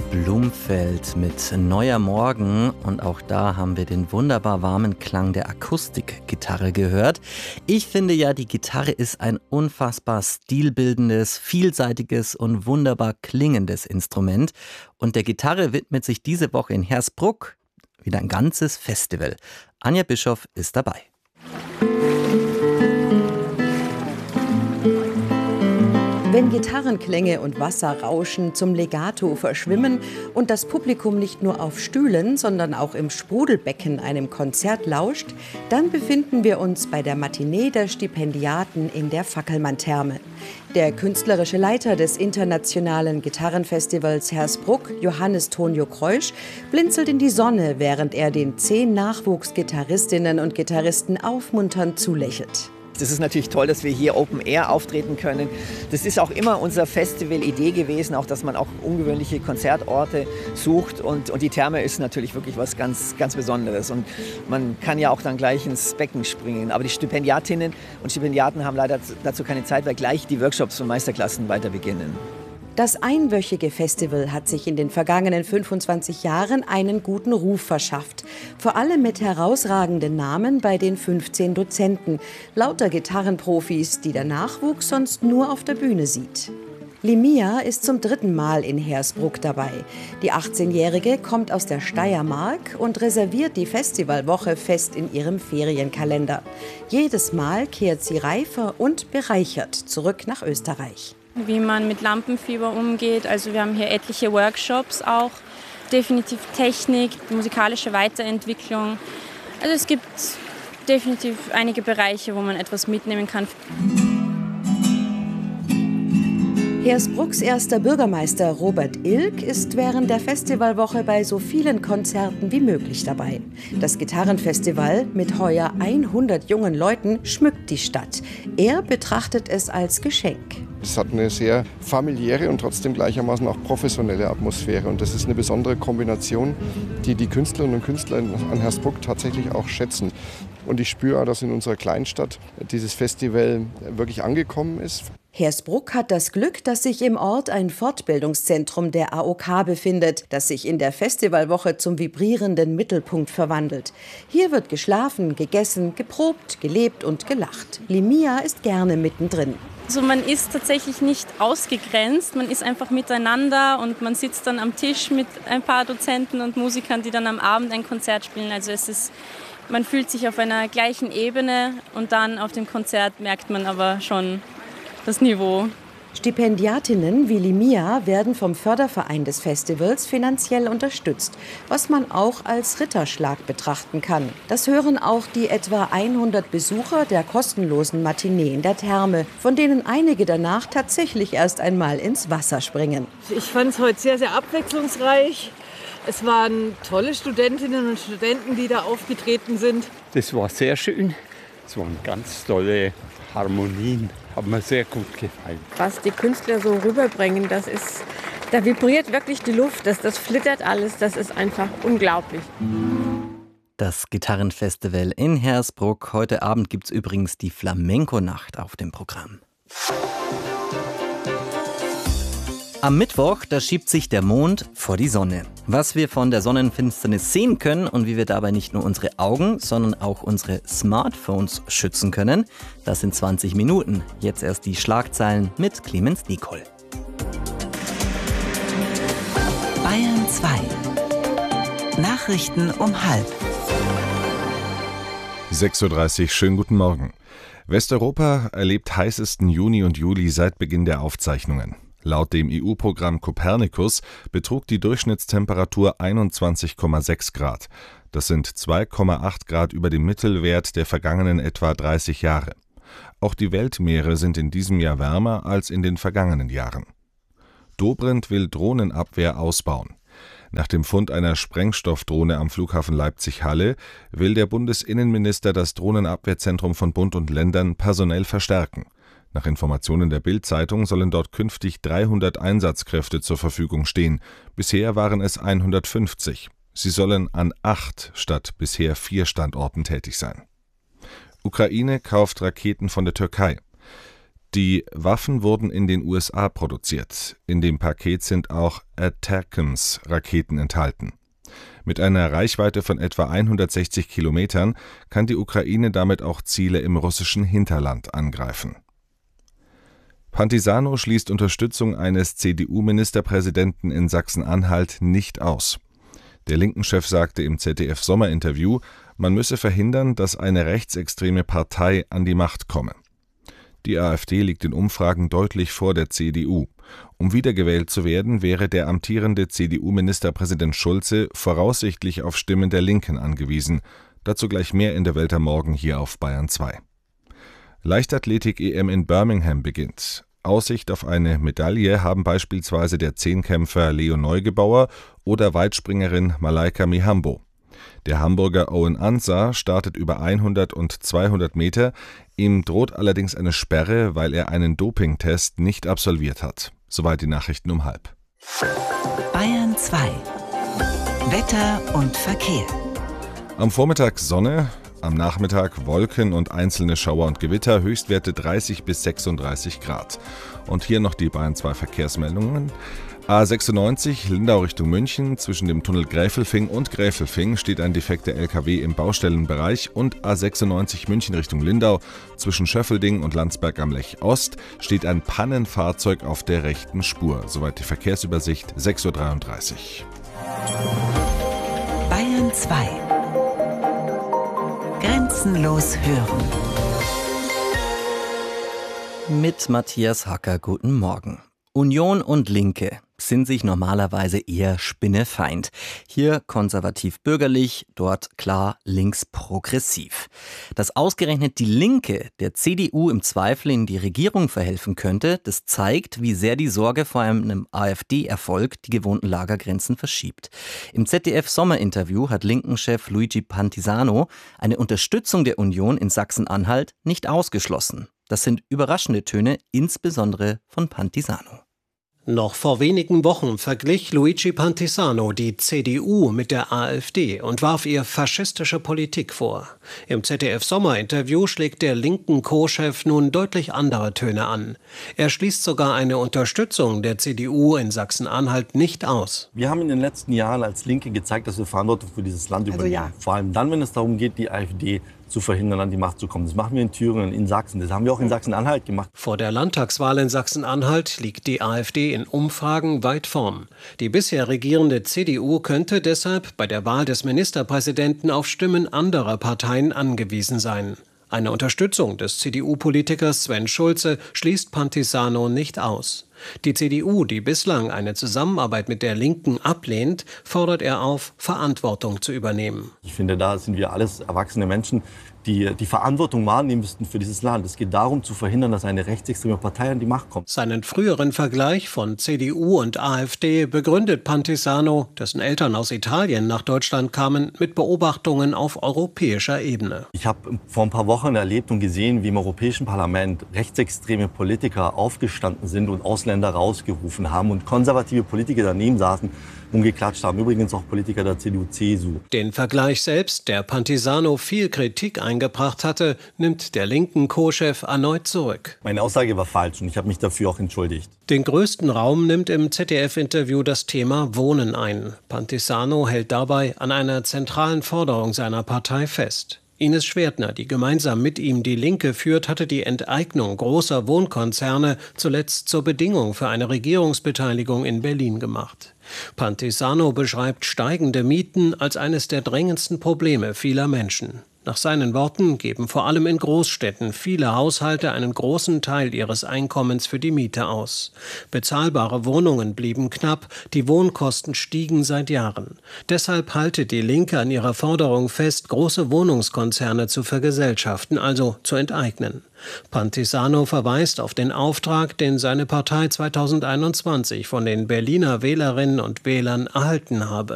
Blumfeld mit Neuer Morgen, und auch da haben wir den wunderbar warmen Klang der Akustikgitarre gehört. Ich finde ja, die Gitarre ist ein unfassbar stilbildendes, vielseitiges und wunderbar klingendes Instrument, und der Gitarre widmet sich diese Woche in Hersbruck wieder ein ganzes Festival. Anja Bischoff ist dabei. Wenn Gitarrenklänge und Wasserrauschen zum Legato verschwimmen und das Publikum nicht nur auf Stühlen, sondern auch im Sprudelbecken einem Konzert lauscht, dann befinden wir uns bei der Matinee der Stipendiaten in der Fackelmann-Therme. Der künstlerische Leiter des internationalen Gitarrenfestivals Hersbruck, Johannes Tonio Kreusch, blinzelt in die Sonne, während er den 10 Nachwuchsgitarristinnen und Gitarristen aufmunternd zulächelt. Das ist natürlich toll, dass wir hier Open Air auftreten können. Das ist auch immer unsere Festival-Idee gewesen, auch dass man auch ungewöhnliche Konzertorte sucht. Und die Therme ist natürlich wirklich was ganz, ganz Besonderes. Und man kann ja auch dann gleich ins Becken springen. Aber die Stipendiatinnen und Stipendiaten haben leider dazu keine Zeit, weil gleich die Workshops und Meisterklassen weiter beginnen. Das einwöchige Festival hat sich in den vergangenen 25 Jahren einen guten Ruf verschafft. Vor allem mit herausragenden Namen bei den 15 Dozenten. Lauter Gitarrenprofis, die der Nachwuchs sonst nur auf der Bühne sieht. Limia ist zum 3. Mal in Hersbruck dabei. Die 18-Jährige kommt aus der Steiermark und reserviert die Festivalwoche fest in ihrem Ferienkalender. Jedes Mal kehrt sie reifer und bereichert zurück nach Österreich. Wie man mit Lampenfieber umgeht. Also wir haben hier etliche Workshops auch, definitiv Technik, musikalische Weiterentwicklung. Also es gibt definitiv einige Bereiche, wo man etwas mitnehmen kann. Hersbrucks erster Bürgermeister Robert Ilk ist während der Festivalwoche bei so vielen Konzerten wie möglich dabei. Das Gitarrenfestival mit heuer 100 jungen Leuten schmückt die Stadt. Er betrachtet es als Geschenk. Es hat eine sehr familiäre und trotzdem gleichermaßen auch professionelle Atmosphäre. Und das ist eine besondere Kombination, die die Künstlerinnen und Künstler an Hersbruck tatsächlich auch schätzen. Und ich spüre auch, dass in unserer Kleinstadt dieses Festival wirklich angekommen ist. Hersbruck hat das Glück, dass sich im Ort ein Fortbildungszentrum der AOK befindet, das sich in der Festivalwoche zum vibrierenden Mittelpunkt verwandelt. Hier wird geschlafen, gegessen, geprobt, gelebt und gelacht. Limia ist gerne mittendrin. Also man ist tatsächlich nicht ausgegrenzt, man ist einfach miteinander und man sitzt dann am Tisch mit ein paar Dozenten und Musikern, die dann am Abend ein Konzert spielen. Also man fühlt sich auf einer gleichen Ebene, und dann auf dem Konzert merkt man aber schon das Niveau. Stipendiatinnen wie Limia werden vom Förderverein des Festivals finanziell unterstützt, was man auch als Ritterschlag betrachten kann. Das hören auch die etwa 100 Besucher der kostenlosen Matinee in der Therme, von denen einige danach tatsächlich erst einmal ins Wasser springen. Ich fand es heute sehr, sehr abwechslungsreich. Es waren tolle Studentinnen und Studenten, die da aufgetreten sind. Das war sehr schön. Es waren ganz tolle Harmonien. Hat mir sehr gut gefallen. Was die Künstler so rüberbringen, da vibriert wirklich die Luft, das flittert alles, das ist einfach unglaublich. Das Gitarrenfestival in Hersbruck. Heute Abend gibt es übrigens die Flamenco-Nacht auf dem Programm. Am Mittwoch, da schiebt sich der Mond vor die Sonne. Was wir von der Sonnenfinsternis sehen können und wie wir dabei nicht nur unsere Augen, sondern auch unsere Smartphones schützen können, das in 20 Minuten. Jetzt erst die Schlagzeilen mit Clemens Nicol. Bayern 2. Nachrichten um 12:30. 6:30 Uhr, schönen guten Morgen. Westeuropa erlebt heißesten Juni und Juli seit Beginn der Aufzeichnungen. Laut dem EU-Programm Copernicus betrug die Durchschnittstemperatur 21,6 Grad. Das sind 2,8 Grad über dem Mittelwert der vergangenen etwa 30 Jahre. Auch die Weltmeere sind in diesem Jahr wärmer als in den vergangenen Jahren. Dobrindt will Drohnenabwehr ausbauen. Nach dem Fund einer Sprengstoffdrohne am Flughafen Leipzig-Halle will der Bundesinnenminister das Drohnenabwehrzentrum von Bund und Ländern personell verstärken. Nach Informationen der Bild-Zeitung sollen dort künftig 300 Einsatzkräfte zur Verfügung stehen. Bisher waren es 150. Sie sollen an 8 statt bisher 4 Standorten tätig sein. Ukraine kauft Raketen von der Türkei. Die Waffen wurden in den USA produziert. In dem Paket sind auch ATACMS-Raketen enthalten. Mit einer Reichweite von etwa 160 Kilometern kann die Ukraine damit auch Ziele im russischen Hinterland angreifen. Pantisano schließt Unterstützung eines CDU-Ministerpräsidenten in Sachsen-Anhalt nicht aus. Der Linken-Chef sagte im ZDF-Sommerinterview, man müsse verhindern, dass eine rechtsextreme Partei an die Macht komme. Die AfD liegt in Umfragen deutlich vor der CDU. Um wiedergewählt zu werden, wäre der amtierende CDU-Ministerpräsident Schulze voraussichtlich auf Stimmen der Linken angewiesen. Dazu gleich mehr in der Welt am Morgen hier auf Bayern 2. Leichtathletik-EM in Birmingham beginnt. Aussicht auf eine Medaille haben beispielsweise der Zehnkämpfer Leo Neugebauer oder Weitspringerin Malaika Mihambo. Der Hamburger Owen Ansah startet über 100 und 200 Meter. Ihm droht allerdings eine Sperre, weil er einen Dopingtest nicht absolviert hat. Soweit die Nachrichten um 12:30. Bayern 2. Wetter und Verkehr. Am Vormittag Sonne, am Nachmittag Wolken und einzelne Schauer und Gewitter, Höchstwerte 30 bis 36 Grad. Und hier noch die Bayern 2 Verkehrsmeldungen. A96 Lindau Richtung München, zwischen dem Tunnel Gräfelfing und Gräfelfing steht ein defekter LKW im Baustellenbereich und A96 München Richtung Lindau, zwischen Schöffelding und Landsberg am Lech Ost steht ein Pannenfahrzeug auf der rechten Spur. Soweit die Verkehrsübersicht, 6:33 Uhr. Bayern 2. Grenzenlos hören. Mit Matthias Hacker, guten Morgen. Union und Linke sind sich normalerweise eher spinnefeind. Hier konservativ-bürgerlich, dort klar links-progressiv. Dass ausgerechnet die Linke der CDU im Zweifel in die Regierung verhelfen könnte, das zeigt, wie sehr die Sorge vor einem AfD-Erfolg die gewohnten Lagergrenzen verschiebt. Im ZDF-Sommerinterview hat Linken-Chef Luigi Pantisano eine Unterstützung der Union in Sachsen-Anhalt nicht ausgeschlossen. Das sind überraschende Töne, insbesondere von Pantisano. Noch vor wenigen Wochen verglich Luigi Pantisano die CDU mit der AfD und warf ihr faschistische Politik vor. Im ZDF-Sommerinterview schlägt der linken Co-Chef nun deutlich andere Töne an. Er schließt sogar eine Unterstützung der CDU in Sachsen-Anhalt nicht aus. Wir haben in den letzten Jahren als Linke gezeigt, dass wir Verantwortung für dieses Land übernehmen. Ja. Vor allem dann, wenn es darum geht, die AfD zu verhindern, an die Macht zu kommen. Das machen wir in Thüringen, in Sachsen. Das haben wir auch in Sachsen-Anhalt gemacht. Vor der Landtagswahl in Sachsen-Anhalt liegt die AfD in Umfragen weit vorn. Die bisher regierende CDU könnte deshalb bei der Wahl des Ministerpräsidenten auf Stimmen anderer Parteien angewiesen sein. Eine Unterstützung des CDU-Politikers Sven Schulze schließt Pantisano nicht aus. Die CDU, die bislang eine Zusammenarbeit mit der Linken ablehnt, fordert er auf, Verantwortung zu übernehmen. Ich finde, da sind wir alles erwachsene Menschen, die die Verantwortung wahrnehmen müssten für dieses Land. Es geht darum, zu verhindern, dass eine rechtsextreme Partei an die Macht kommt. Seinen früheren Vergleich von CDU und AfD begründet Pantisano, dessen Eltern aus Italien nach Deutschland kamen, mit Beobachtungen auf europäischer Ebene. Ich habe vor ein paar Wochen erlebt und gesehen, wie im Europäischen Parlament rechtsextreme Politiker aufgestanden sind und Ausländer rausgerufen haben und konservative Politiker daneben saßen und geklatscht haben. Übrigens auch Politiker der CDU-CSU. Den Vergleich selbst, der Pantisano viel Kritik eingebracht hatte, nimmt der linken Co-Chef erneut zurück. Meine Aussage war falsch und ich habe mich dafür auch entschuldigt. Den größten Raum nimmt im ZDF-Interview das Thema Wohnen ein. Pantisano hält dabei an einer zentralen Forderung seiner Partei fest. Ines Schwertner, die gemeinsam mit ihm die Linke führt, hatte die Enteignung großer Wohnkonzerne zuletzt zur Bedingung für eine Regierungsbeteiligung in Berlin gemacht. Pantisano beschreibt steigende Mieten als eines der drängendsten Probleme vieler Menschen. Nach seinen Worten geben vor allem in Großstädten viele Haushalte einen großen Teil ihres Einkommens für die Miete aus. Bezahlbare Wohnungen blieben knapp, die Wohnkosten stiegen seit Jahren. Deshalb halte die Linke an ihrer Forderung fest, große Wohnungskonzerne zu vergesellschaften, also zu enteignen. Pantisano verweist auf den Auftrag, den seine Partei 2021 von den Berliner Wählerinnen und Wählern erhalten habe.